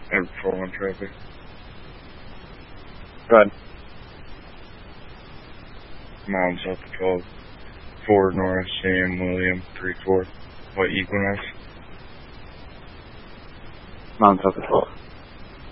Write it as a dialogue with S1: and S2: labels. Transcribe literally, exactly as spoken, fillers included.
S1: And four one traffic.
S2: Go ahead.
S1: Mountain South of twelve. Ford North, Sam William, three four. White Equinox.
S2: Mountain South of twelve.